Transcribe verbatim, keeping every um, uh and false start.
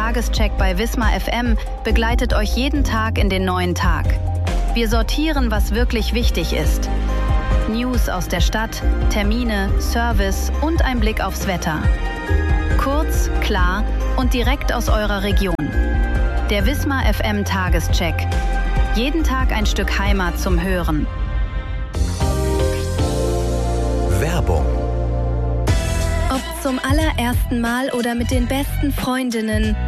Tagescheck bei Wismar F M begleitet euch jeden Tag in den neuen Tag. Wir sortieren, was wirklich wichtig ist. News aus der Stadt, Termine, Service und ein Blick aufs Wetter. Kurz, klar und direkt aus eurer Region. Der Wismar F M Tagescheck. Jeden Tag ein Stück Heimat zum Hören. Werbung. Ob zum allerersten Mal oder mit den besten Freundinnen.